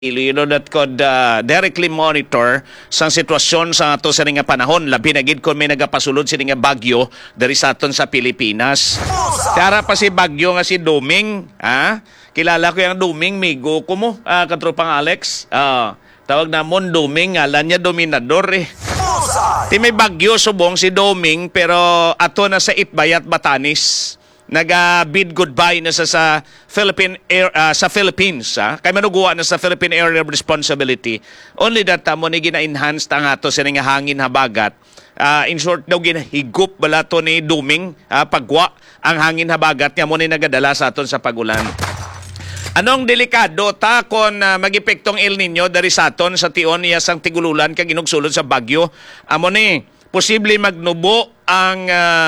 Iloilo that could directly monitor sa sitwasyon sa ato sa nga panahon. Labi na gid kung may nagapasulod sa nga bagyo dari sa aton sa Pilipinas. Tara pa si bagyo nga si Duming. Kilala ko yung Duming, migo ko mo, katropang Alex. Tawag na mon Duming, alam niya Dominador eh. Ti may bagyo subong si Duming pero ato na sa Itbayat, Batanes. Nag-bid goodbye na sa Philippines. Kaya manuguan na sa Philippine Area of Responsibility. Only that mo ni gina-enhance ang ato sa nga hangin habagat. In short daw ginahigup bala to ni Duming pagwa ang hangin habagat nga mo ni nagadala sa aton sa pagulan. Anong delikado ta kon mag-epektong El Nino dari sa aton sa tion iya sang tigululan kag inugsulod sa bagyo? Amo ni posible magnubo ang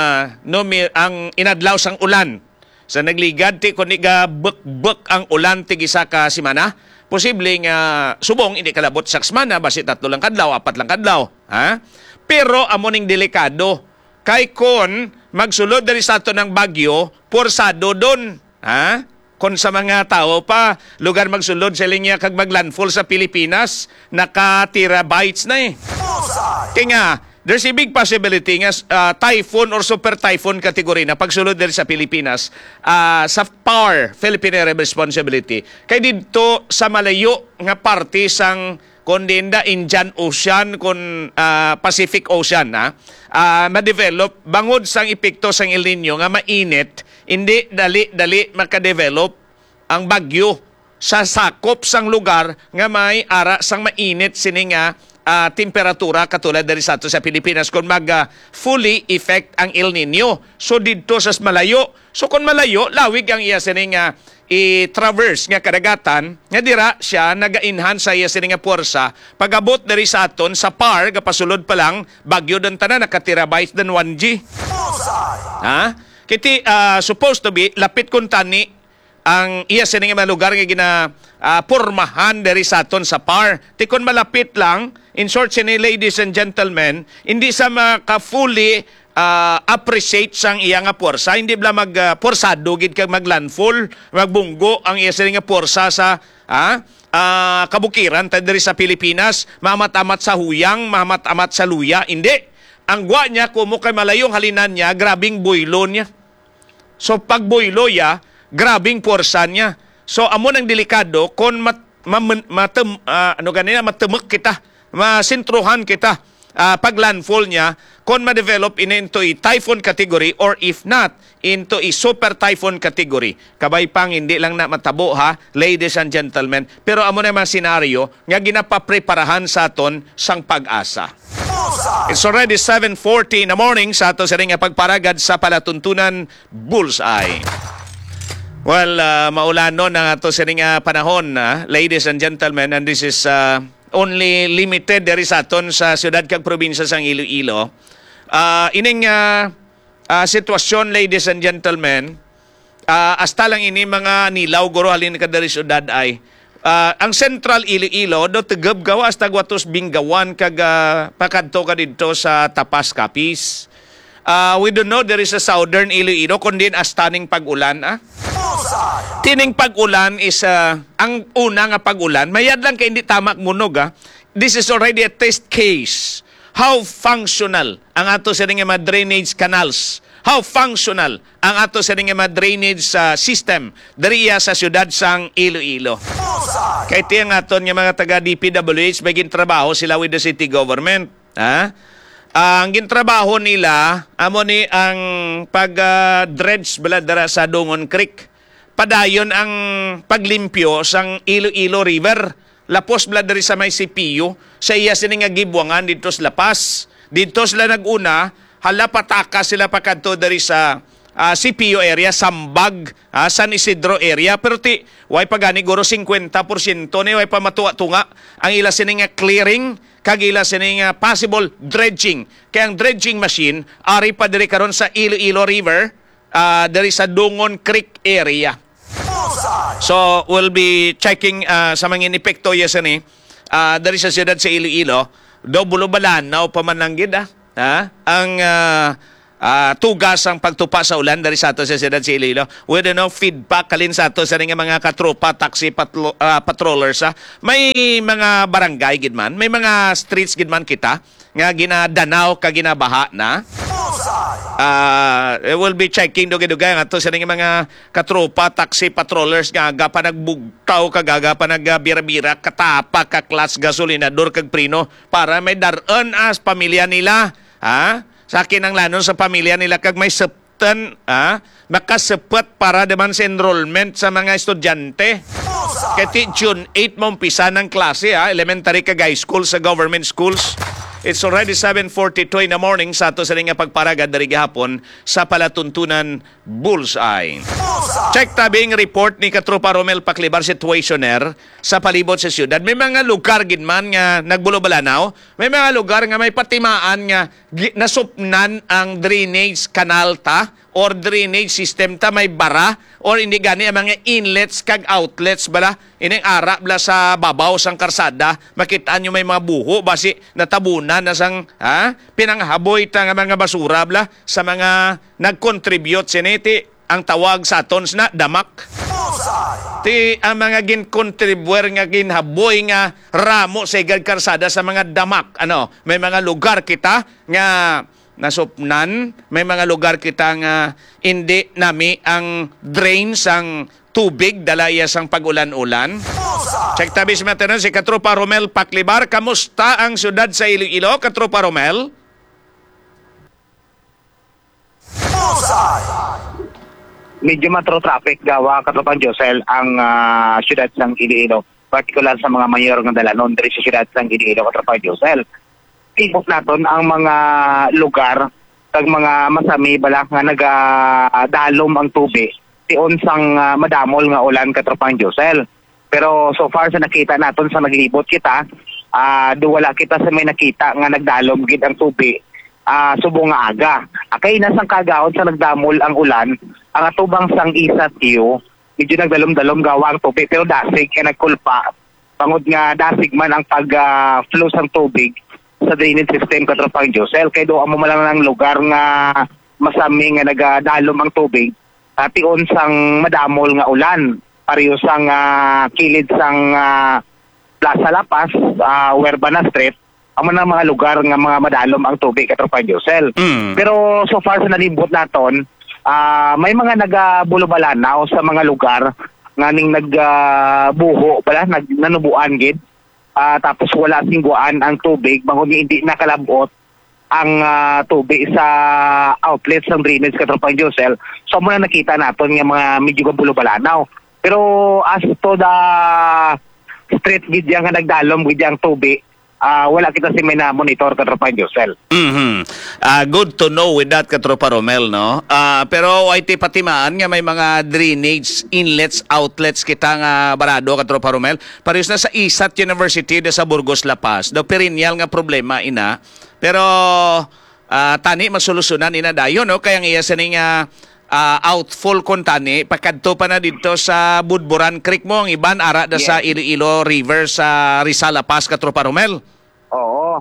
inadlaw sang ulan. Sa nagligad ti kun iga bek ang ulan ti gisa ka semana, posible nga subong hindi kalabot sa semana basi 3 lang kadlaw, 4 lang kadlaw, Pero amo ning delikado kay kon magsulod diri sa ato ng bagyo, porsado don, Kon sa mga tao pa lugar magsulod sa linya kag maglandfall sa Pilipinas, naka-terabytes na eh. Kaya nga, there's a big possibility nga typhoon or super typhoon category na pagsulod diri sa Pilipinas sa PAR, Philippine Area of Responsibility. Kay dito sa malayo nga parte sang kondenda Indian Ocean kun Pacific Ocean ma-develop bangod sang epekto sang El Nino nga mainit, hindi dali makadevelop ang bagyo sa sakop sang lugar nga may ara sang mainit sini nga temperatura katulad dari sa ato sa Pilipinas kung fully effect ang El Nino. So dito sa malayo, so kung malayo lawig ang iya sini nga i-traverse nga kadagatan nga dira siya naga-enhance sa iya sini nga puwersa pag-abot dari sa aton sa PAR kapasulod pa lang bagyo den tanan naka-terabytes den 1G. Kiti supposed to be lapit kun tani ang iya sini nga lugar nga pormahan dari sa aton sa PAR. Ti kon malapit lang, in short sini ladies and gentlemen, hindi sa maka-fully appreciate sang iya nga puwersa, hindi bla mag-porsado gid kag maglandfall, magbunggo ang iya sini nga puwersa sa kabukiran diri sa Pilipinas, mamat-amat sa huyang, mamat-amat sa luya, hindi. Ang gwa niya kumo kay malayong halinan niya, grabing boylo niya. So pag boylo ya, grabing puwersa niya. So amo nang delikado kon matemek kita, masintruhan kita pag landfall niya kon ma-develop into a typhoon category or if not into a super typhoon category. Kabay pang hindi lang na matabo ladies and gentlemen, pero amo na mga senaryo nga ginapapreparahan sa aton sang pag-asa. It's already 7:40 in the morning sa ato sa ring pagparagad sa palatuntunan Bullseye. Well, maulano na ato sa ring panahon, ladies and gentlemen, and this is only limited diri sa aton sa siyudad kag probinsya sang Iloilo. Ining sitwasyon, ladies and gentlemen, hasta lang ini mga nilaw guro halin ka diri siyudad ay ang Central Iloilo do tegeb gawa hasta guatos Bingawan kag pakadto ka didto sa Tapas Capiz. We don't know there is a Southern Iloilo kundi astaning pag-ulan. Tining pag-ulan is ang una nga pag-ulan, mayad lang kay hindi tamak munog. This is already a test case. How functional ang ato sa mga drainage canals? How functional ang ato sa mga drainage system dariya sa siyudad sang Iloilo? Kay tiyang aton nga mga taga DPWH may gintrabaho sila with the city government. Ang gintrabaho nila amo ni ang pag-dredge baladara sa Dungon Creek. Padayon ang paglimpyo sang Iloilo River. Lapos bladari sa may CPU, sa iya sini nga gibuangan dito sa lapas. Dito sila naguna, hala pataka sila pakadto dari sa CPU area, Sambag, San Isidro area. Pero way pagani guro 50% ni way pa matuwa-tunga ang ila sini nga clearing kag ila sini nga possible dredging. Kaya ang dredging machine ari pa diri karon sa Iloilo River, dari sa Dungon Creek area. So we'll be checking sa mga epekto yasan dari sa siyudad sa Iloilo do bulo balanaw pamananggid ang tugas ang pagtupa sa ulan dari sa ato sa siyudad sa Iloilo. With feedback kalin sa ato sa nga mga katropa, taxi patrollers. May mga barangay gid man, may mga streets gid man kita nga ginadanaw ka ginabaha na. We'll be checking dugay-dugay nga to sa mga katropa, taxi patrollers nga pa nagbugtaw kagaga pa nagbira-bira katapa ka class gasolinador kag prino para may daron as pamilya nila. Sa akin ang lanon sa pamilya nila kag may septan, makasepet para naman sa enrollment sa mga estudyante. Kati June 8 mo umpisa ng klase, elementary kag high school sa government schools. It's already 7:42 in the morning sa ato sa nga pagparagad dari gihapon sa palatuntunan Bullseye. Check tabing report ni Katropa Romel Paclibar, situationer sa palibot sa siyudad. May mga lugar gid man nga nagbulo-balanaw, may mga lugar nga may patimaan nga nasupnan ang drainage canal ta or drainage system ta, may bara or hindi gani ang mga inlets kag outlets bala ining ara bala sa babaw sang karsada, makitaan nyo may mga buho basi natabunan na sang pinanghaboy ta nga mga basura bala sa mga nag-contribute siniti ang tawag sa atons na damak. Ti ang mga gin-contribuer nga ginhaboy nga ramo sa igad karsada sa mga damak. May mga lugar kita nga nasupnan, may mga lugar kita nga hindi nami ang drains ang tubig dalaya sang pagulan-ulan. Check tabis natin si Katropa Romel Paclibar. Kamusta ang syudad sa Iloilo, Katropa Romel? Medyo matro traffic gawa Katropa Josel ang syudad ng Iloilo, particular sa mga mayor ng dalanon diri sa syudad ng Iloilo, Katropa Josel. Tibok naton ang mga lugar kag mga masami bala nga nagadalom ang tubig ti unsang madamol nga ulan Katropa Josel. Pero so far sa nakita naton sa naglibot kita, wala kita sa may nakita nga nagdalom gid ang tubig subong nga aga. Kay nasang kagahon sa nagdamol ang ulan, ang atubang sang isat iyo, medyo nagdalom-dalom gawa ang tubig pero dasig kay nagkulpa. Pangod nga dasig man ang pag-flow sang tubig sa drainage system Katropa Josel. Kaya doon mo malang ng lugar nga masami nga nagadalom ang tubig at iyon sang madamol nga ulan. Pareho sang kilid sang Plaza Lapas, Huerbana Street, ang mga lugar nga mga madalom ang tubig Katropa Josel. Pero so far sa nalibot naton, may mga nagabulo-balanaw sa mga lugar nga ning nagbuho pala, nanubuan gid. Tapos wala singguan ang tubig, bangon hindi nakalabot ang tubig sa outlets ng drainage Katropa Josel. So muna nakita natin nga mga medyo kabulo-balanaw. Pero as to the street gid nga nagdalom gid ang tubig, wala kita si may na-monitor Katropa Josel. Good to know with that Katropa Romel, no? Pero ay ti patimaan nga may mga drainage inlets, outlets kita nga barado Katropa Romel. Pareho na sa ISAT University de sa Burgos, La Paz. Do perennial nga problema ina. Pero tani masolusyonan ina dayon, no? Kaya nga sa nga outfall kon tani pakadto pa na dito sa Budboran Creek mo ang iban ara da sa Iloilo River sa Rizal, La Paz Katropa Romel. Oo.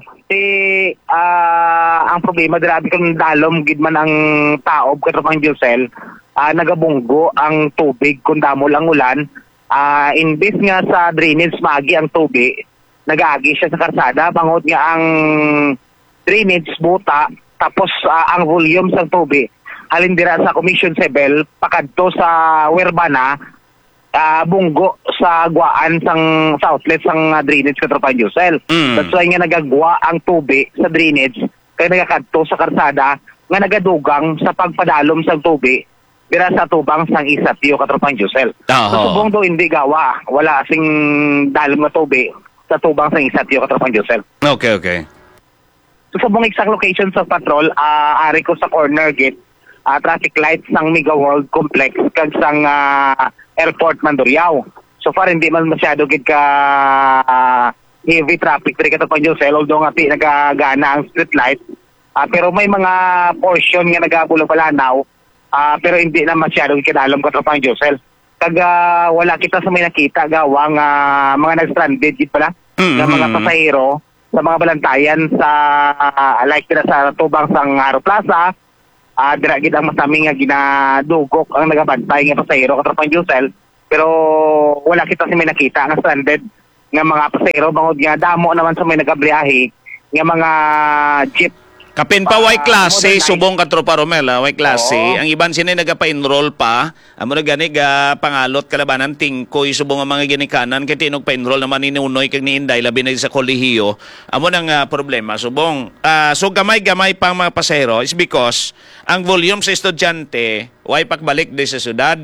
Ang problema grabe kung dalom gid man ang taob Katropa Josel, nagabunggo ang tubig kung damol ang ulan. Imbes nga sa drainage magi ang tubig, nagaagi siya sa karsada bangod nga ang drainage buta tapos ang volume sa tubig halin dira sa Commission 7 pakadto sa Huerbana, bunggo sa guwaan sang sa outlet sang drainage Katropa Josel. That's why nga nagagwa ang tubig sa drainage kay nagakadto sa karsada nga nagadugang sa pagpadalom sang tubig dira sa tubang sang Isatio Katropa Josel. So subong do hindi gawa, wala sing dalom nga tubig sa tubang sang Isatio Katropa Josel. Okay. So subong exact location sa patrol, ari ko sa corner gate, traffic lights ng Mega World Complex kag sang airport Mandurriao. So far hindi man masyado gid ka heavy traffic diri Katropa Josel, although nga nagagana ang street light. Pero may mga portion nga nagabulo-balanaw, pero hindi na masyado kadalom Katropa Josel. Kag wala kita sa may nakita gawang mga nag-stranded gid pala ng mga pasahero sa mga balantayan sa like sa tubang sang Haro Plaza, dira gid ang masami nga ginadugok ang nagabantay nga pasahero katropang Josel, pero wala kita si may nakita nga stranded nga mga pasahero bangod nga damo naman sa may nagabiyahe nga mga jeep. Kapin pa way klase, modernized. subong katropa Romel, way klase. Oo. Ang iban sila nagapa-enroll pa. Amo na gani ga pangalot kalabanan tingkoy subong ang mga ginikanan kay tinog pa-enroll naman ni Nunoy kag ni Inday labi na sa kolehiyo. Amo nang problema subong. So gamay-gamay pang mga pasahero is because ang volume sa estudyante way pakbalik di sa syudad.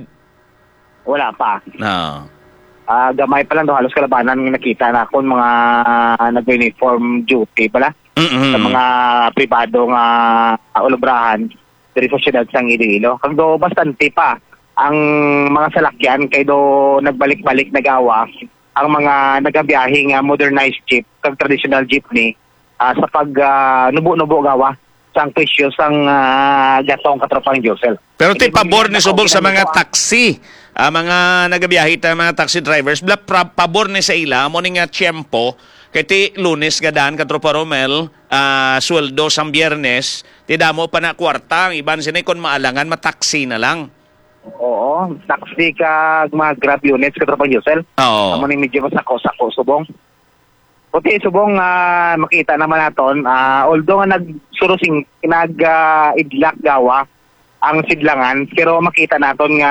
Wala pa. No. Gamay pa lang daw halos kalabanan nga nakita na kon mga nag-uniform duty pala. Sa mga pribado nga ulubrahan diri sa siyudad sang Iloilo. Kag do bastante pa ang mga salakyan kay do nagbalik-balik nagawa ang mga nagabiyahe nga modernized jeep kag traditional jeepney sa pag nubo-nubo gawa sang presyo sang gatong katropang Josel. Pero ti pabor ni subong sa mga taxi. Mga nagabiyahe ta mga taxi drivers, pabor ni sa ila mo ni nga tiyempo kay ti Lunes gadaan katropa Romel, sweldo sang Biyernes, ti damo pa na kwarta, ang iban sinay kon maalangan mataksi na lang. Oo, taxi kag mga grab units katropang Josel. Oo. Amo ni medyo masako-sako subong. Puti subong makita naman naton, although nga nagsurusing idlak gawa ang sidlangan, pero makita naton nga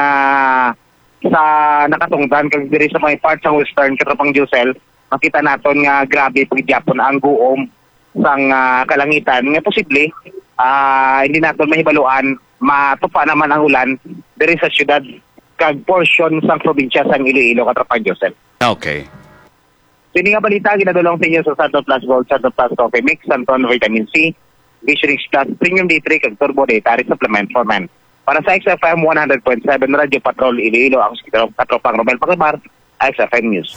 sa nakatungdan kag diri sa may part sa western katropang Josel, makita naton nga grabe pagyapon ang guom sang kalangitan nga posible hindi naton mahibaluan matupa naman ang ulan diri sa syudad kag portion sang probinsya sang Iloilo katropang Josel. Okay. Sini nga balita ginadulong sa inyo sa Santon Plus Gold, Santon Plus Coffee Mix, Santon Vitamin C, Vision Plus Premium D3 kag Turbo Dietary Supplement for Men. Para sa XFM 100.7 Radio Patrol Iloilo, ako si Katropang Romel Paklibar, XFM News.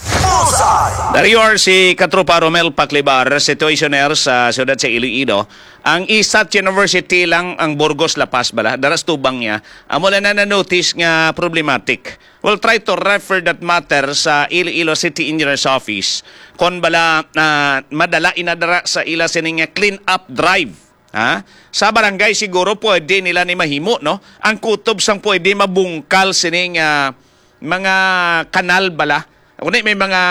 Dari si Katropa Romel Paklibar, situationer sa siyudad sa Iloilo. Ang ISAT University lang ang Burgos La Paz bala, daras tubang niya. Amo na na-notice nga problematic. We'll try to refer that matter sa Iloilo City Engineer's Office. Kon bala madala inadara sa ila sining clean up drive. Ha? Sa barangay siguro pwede nila ni mahimo, no? Ang kutob sang pwede mabungkal sining mga kanal bala. Kunay may mga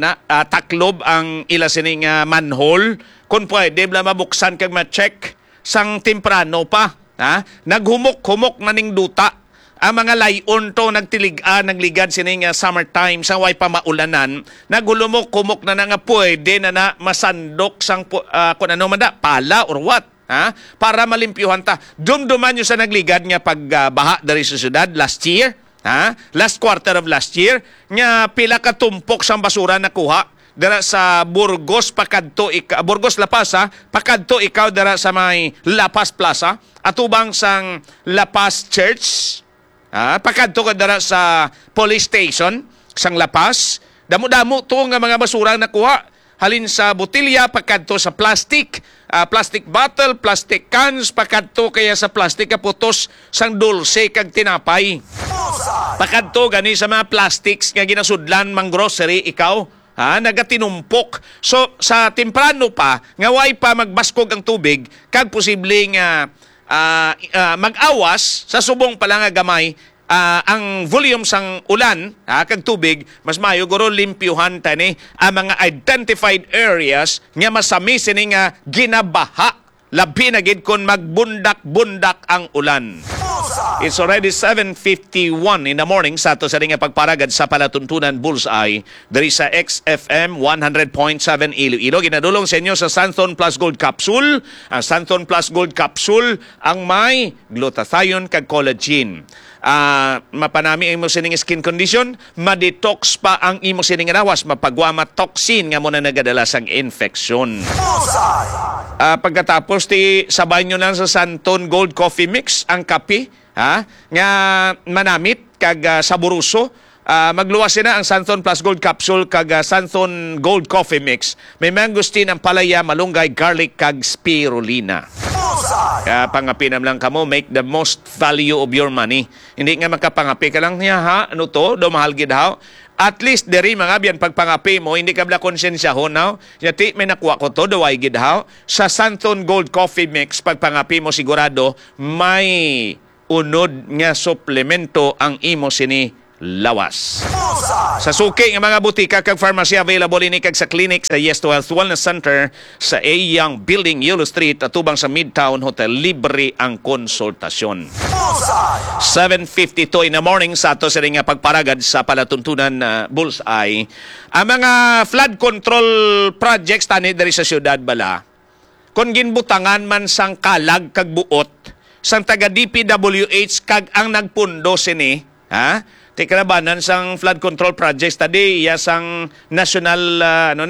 taklob ang ila sining manhole. Kung pwede bala mabuksan kag ma-check sang temprano pa. Ha? Naghumok-humok na ning duta. Ang mga layon to nagligad sining summertime sa way pa maulanan, naghulumok-humok na nga pwede na masandok sang kung ano man da, pala or what. Ha? Para malimpyuhan ta. Dumduman nyo sa nagligad nga pagbaha dari sa syudad last year. Ha? Last quarter of last year. Nga pila ka tumpok sang basura nakuha. Dara sa Burgos, Burgos La Paz, pakadto ikaw dara sa may La Paz Plaza. Atubang sang La Paz Church. Pakadto ka dara sa police station sang La Paz. Damo-damo to nga mga basura nakuha. Halin sa botilya, pakadto sa plastic. Plastic bottle, plastic cans, pakadto kaya sa plastic kaputos sang dulce kag tinapay. Pakadto gani sa mga plastics nga ginasudlan mang grocery ikaw, nagatinumpok. So sa temprano pa nga way pa magbaskog ang tubig kag posibleng mag-awas sa subong pala nga gamay ang volume sang ulan kag tubig, mas mayo guro limpyuhan tani ang mga identified areas nga masami sini nga ginabaha labi na gid kon magbundak-bundak ang ulan. It's already 7:51 in the morning sa ato sa nga pagparagad sa palatuntunan Bullseye diri sa XFM 100.7 Iloilo. Ginadulong sa inyo sa Santon Plus Gold Capsule. Ang Santon Plus Gold Capsule ang may glutathione kag collagen. Mapanami ang imo sining skin condition, ma-detox pa ang imo sining rawas, mapagwama toxin nga mo na nagadala sang infeksyon. Pagkatapos ti sabay nyo lang sa Santon Gold Coffee Mix ang kape nga manamit kag saburuso. Magluwas na ang Santon Plus Gold Capsule kag Santon Gold Coffee Mix. May mangustin ang palaya, malunggay, garlic kag spirulina. Kaya pangapinam lang kamo, make the most value of your money. Hindi nga makapangapi ka lang niya, ano to, do mahal gid ha. At least diri mga biyan pagpangapi mo hindi ka bla konsensyahon now. Yati may nakuha ko to daway gid haw sa Santon Gold Coffee Mix pagpangapi mo sigurado may unod nga suplemento ang imo sini lawas. Sa suki nga mga butika kag pharmacy available ini kag sa clinic sa Yes to Health Wellness Center sa A. Young Building, Yellow Street atubang sa Midtown Hotel. Libre ang konsultasyon. 7:52 in the morning sa ato sa nga pagparagad sa palatuntunan na Bullseye. Ang mga flood control projects tani diri sa syudad bala. Kung ginbutangan man sang kalag kag buot sang taga DPWH kag ang nagpundo sini, ha? Tikarabanan sang flood control projects tadi iya sang national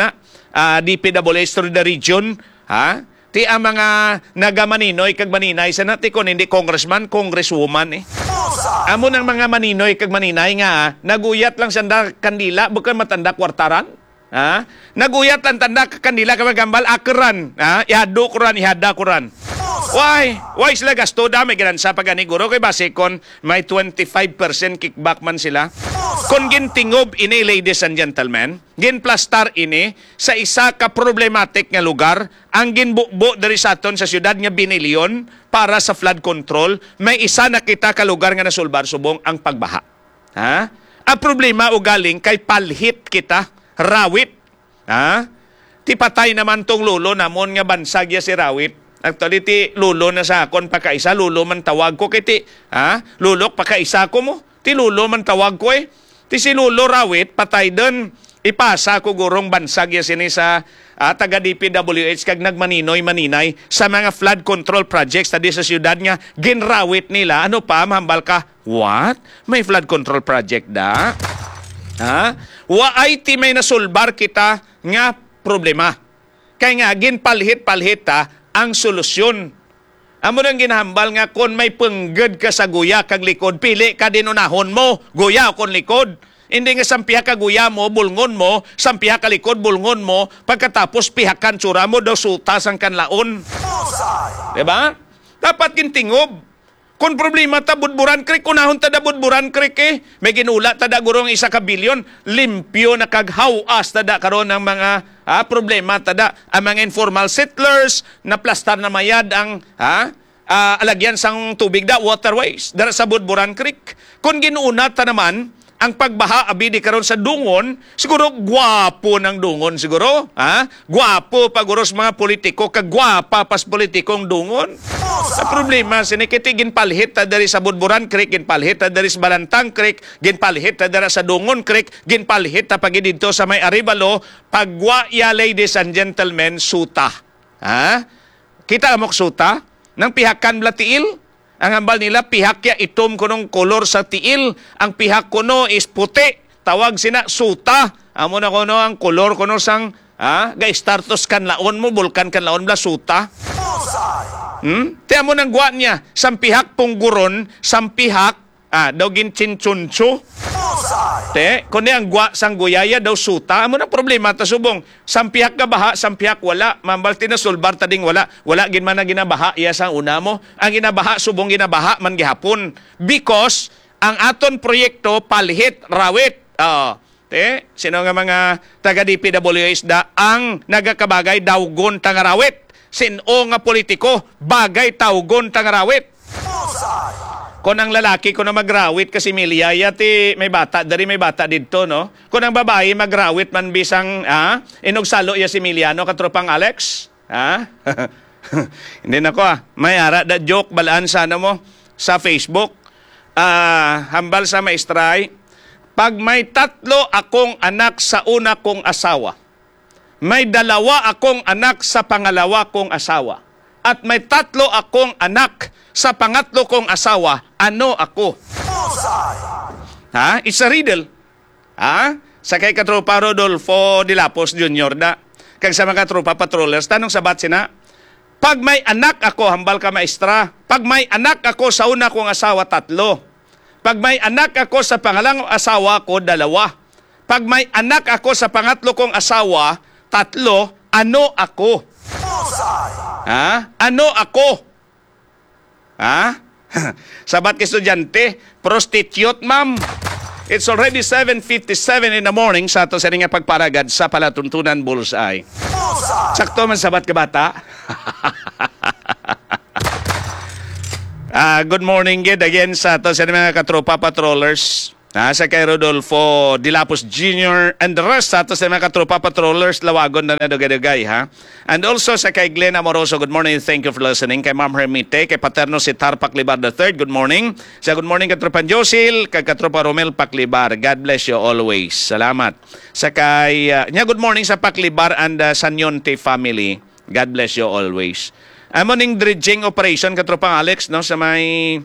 DPWH through the region, ha? Ti ang mga nagamaninoy kag maninay sa nati kon hindi congressman, congresswoman eh. Amo ng mga maninoy kag maninay nga naguyat lang sanda kandila bukan matanda kwartaran. Ha? Naguyat lang tanda kandila ka magambal akeran, ha? Ihado kuran, ihada kuran. Why sila gasto dami ganan sa pagani guro kay base kon may 25% kickback man sila. Kon gintingob ini ladies and gentlemen, ginplastar ini sa isa ka problematic nga lugar ang ginbukbo diri sa aton sa syudad nga binilyon para sa flood control, may isa na kita ka lugar nga nasulbar subong ang pagbaha. Ha? Ang problema ugaling kay palhit kita, rawit. Ha? Ti patay naman tong lulo namon nga bansag ya si rawit. Actually, ti lulo na sa akon pakaisa, lulo man tawag ko kay ti, ha? Lulok pakaisa ko mo, ti lulo man tawag ko eh. Ti si lulo rawit, patay doon, ipasa ko gurong bansag ya sini sa taga DPWH kag nagmaninoy-maninay sa mga flood control projects tadi sa syudad nga, ginrawit nila. Ano pa, mahambal ka? What? May flood control project da? Ha? Waay ti may nasulbar kita nga problema. Kaya nga, ginpalhit-palhit ang solusyon. Amo nang ginahambal nga kon may pengged ka sa guya kag likod, pili ka din unahon mo, guya kon likod. Hindi nga sampiha ka guya mo, bulngon mo, sampiha ka likod, bulngon mo, pagkatapos pihakan tsura mo, daw sutas ang kanlaon. Diba? Dapat gintingob. Kung problema ta Budburan Creek, unahon ta da Budburan Creek eh. May ginula ta da gurong 1 ka bilyon, limpyo na kaghawas ta da karon ng mga problema ta da ang mga informal settlers na plastar na mayad ang alagyan sang tubig da waterways dara sa Budburan Creek. Kung ginuuna ta naman ang pagbaha abidi karon sa dungon, siguro gwapo ng dungon siguro, ha? Gwapo paguro sa mga politiko, kag gwapa pas politikong dungon. Sa problema sinikiti ginpalhit ta dari sa Budburan Creek, ginpalhit ta dari sa Balantang Creek, ginpalhit ta dari sa Dungon Creek, ginpalhit ta pagi didto sa may Arevalo, pagwa ya ladies and gentlemen suta. Ha? Kita amok suta nang pihakan bla tiil. Ang hambal nila, pihak ya itom kunong kolor sa tiil. Ang pihak kuno is puti. Tawag sina suta. Amo na kuno ang kolor kuno sang ga-startos kan laon mo, bulkan kan laon bla suta. Tiyan mo nang guwan niya. Sampihak pungguron, sampihak, daw ginchinchuncho. Kundi ang gwa sang guyaya daw suta. Amo nang problema ta subong. Sampihak ka baha, sampihak wala. Mambalti na sulbar tading wala. Wala gin man na ginabaha iya sang una mo. Ang ginabaha subong ginabaha man gihapon. Because ang aton proyekto palhit rawit. Sino nga mga taga DPWH da ang nagakabagay dawgon tangarawit. Sino nga politiko bagay tawgon tangarawit. Kung ang lalaki ko na magrawit kasi miliyaya ti may bata, dari may bata dito, no? Kung ang babae magrawit man bisang inugsalo ya si Miliano katropang Alex, Hindi na ko may ara da joke balaan sana mo sa Facebook. Hambal sa maestray, pag may 3 akong anak sa una kong asawa, may 2 akong anak sa pangalawa kong asawa, at may 3 akong anak sa pangatlo kong asawa, ano ako? It's a riddle. Sa kay katropa Rodolfo Dilapos Jr. da. Kag sa mga tropa patrollers, tanong sa batsina, pag may anak ako, hambal ka maestra, pag may anak ako sa una kong asawa, 3. Pag may anak ako sa pangalang asawa ko, 2. Pag may anak ako sa pangatlo kong asawa, 3, ano ako? Ano ako? Sabat ka estudyante, prostitute ma'am. It's already 7:57 in the morning sa ato sa nga pagparagad sa Palatuntunan Bullseye. Sakto man sabat ka bata. Good morning gid again sa ato sa mga katropa patrollers. Sa kay Rodolfo Dilapos Jr. and the rest sa ato sa mga katropa patrollers lawagon na nadugay-dugay ha. And also sa kay Glenn Amoroso, good morning, thank you for listening. Kay Ma'am Hermite, kay Paterno si Tar Paclibar III, good morning. Sa good morning katropa Josil, kay katropa Romel Paclibar, God bless you always. Salamat. Sa kay good morning sa Paclibar and Sanyonte family, God bless you always. Morning dredging operation katropang Alex no sa may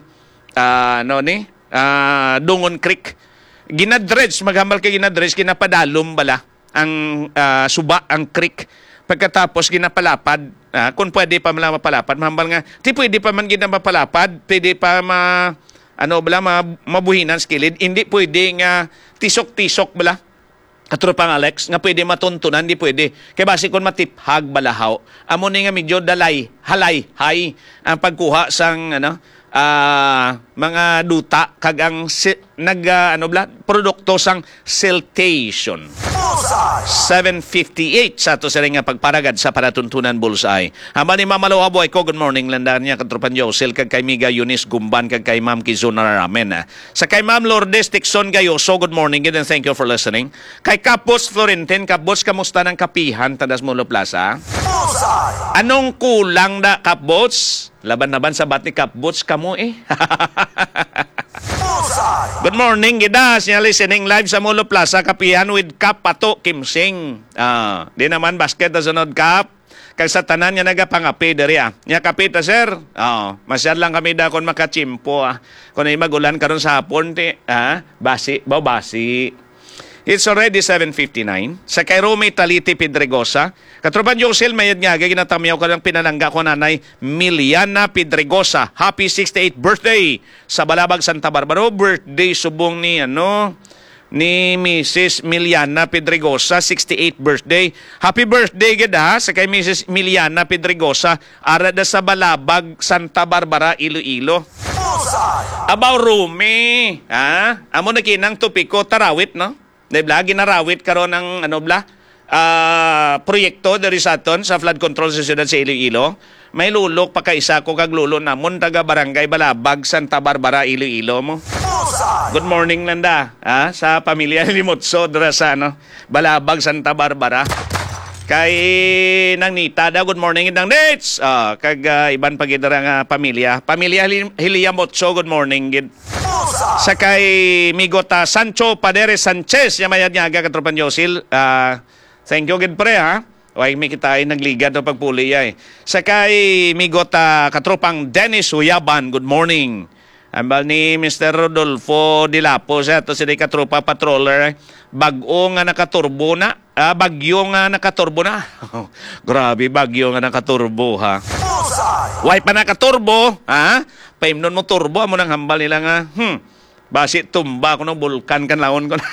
Dungon Creek. Ginadredge, maghambal kay ginadredge, ginapadalom bala ang suba, ang creek. Pagkatapos ginapalapad, kung pwede pa man mapalapad, mahambal nga, di pwede pa man ginapalapad, pwede pa mabuhinan skilid, hindi pwede nga tisok-tisok bala. Katropang Alex, nga pwede matuntunan, di pwede. Kaya basi kung matiphag balahaw, amo ni nga medyo halay, ang pagkuha sang, mga duta kag ang produkto sang siltation. 7:58 sa ato sa nga pagparagad sa Palatuntunan Bullseye. Hamba ni Mama Lohaboy ko, good morning landan niya katropan Josel kag kay Miga Eunice Gumban kag kay Ma'am Kizuna Ramen. Sa kay Ma'am Lourdes Tixon Gayoso, good morning and thank you for listening. Kay Kapos Florentin, Kapos kamusta ng kapihan tadas Molo Plaza? Anong kulang na Kapbots? Laban-laban sa bat ni Kapbots kamo eh. Good morning, gidas niya listening live sa Molo Plaza, kapihan with Kap Pato Kimsing. Di naman basket na sunod Kap. Kag sa tanan niya nagapangapi diri Nya kapita sir. Masyad lang kami da kon makachimpo Kung ay magulan karon sa hapon basi. It's already 7:59. Sa kay Rome Taliti Pedregosa, katropan Josel mayad nga ginatamiyaw ka ng pinalangga ko nanay Miliana Pedregosa. Happy 68th birthday sa Balabag Santa Barbara. Birthday subong ni Mrs. Miliana Pedregosa, 68th birthday. Happy birthday gid sa kay Mrs. Miliana Pedregosa arada sa Balabag Santa Barbara, Iloilo. About Rome, amo na kinang tupiko tarawit no. Dahil ginarawit karon ng proyekto dari sa aton sa flood control sa siyudad sa Iloilo. May lulok pa kaisa ko kag lulo namon taga Barangay Balabag Santa Barbara, Iloilo mo. Good morning nanda sa pamilya Limotso dra sa Balabag Santa Barbara. Kay nang Nita da, good morning indang dates. Kag iban pagidara nga pamilya Hiliyamotso, good morning gid. Sa kay Migota Sancho Padere Sanchez, yamayad niya aga katropan Josil. Thank you gid pre Way mi kita ay nagligad o pagpuli Sa kay Migota katropang Dennis Uyaban, good morning. Ambal ni Mr. Rodolfo Dilapos to sila katropa patroller. Bagyo nga nakaturbo na. Grabe, bagyo nga nakaturbo Way pa nakaturbo Paimnon mo turbo amo nang hambal nila nga. Basi tumba ko ng bulkan kan laon ko.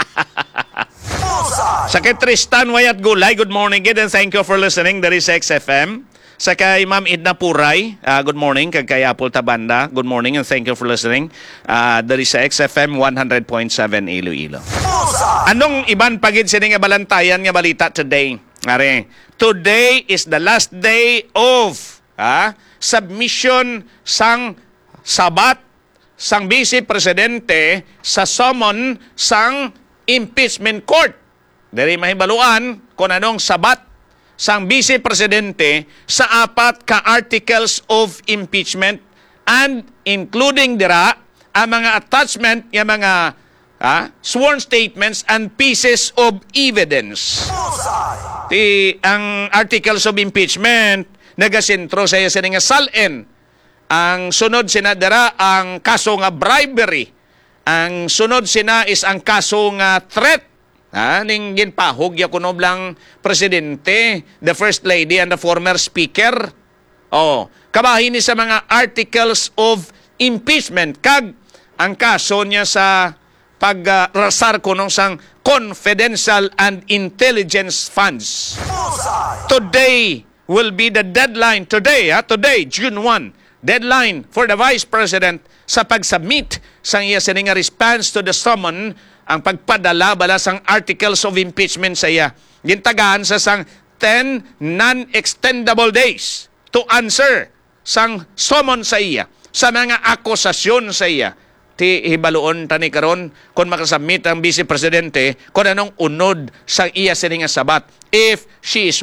Sa kay Tristan Wayat Gulay, good morning and thank you for listening. There is XFM. Sa kay Ma'am Edna Puray, good morning. Kag kay Apple Tabanda, good morning and thank you for listening. There is XFM 100.7 Iloilo. Anong iban pagid sining nga balantayan nga balita today? Today is the last day of submission sang sabat sang Vice Presidente sa summon sang impeachment court. Dari mahibaluan kung anong sabat sang Vice Presidente sa apat ka articles of impeachment and including dira ang mga attachment yung mga sworn statements and pieces of evidence. Ang articles of impeachment nagasentro sa iya nga salen. Ang sunod sina dira ang kaso nga bribery. Ang sunod sina is ang kaso nga threat. Ning ginpahog ya kuno blang presidente, the first lady and the former speaker. Kabahin ni sa mga articles of impeachment kag ang kaso niya sa pagrasar kuno sang confidential and intelligence funds. Today will be the deadline. Today, June 1, deadline for the Vice President sa pag-submit sang iya sini nga response to the summon ang pagpadala bala sang articles of impeachment sa iya. Gintagaan sa sang 10 non-extendable days to answer sang summon sa iya, sa mga akusasyon sa iya. Ti hibaluon tani karon kung makasubmit ang Vice Presidente kung anong unod sang iya sini nga sabat if she is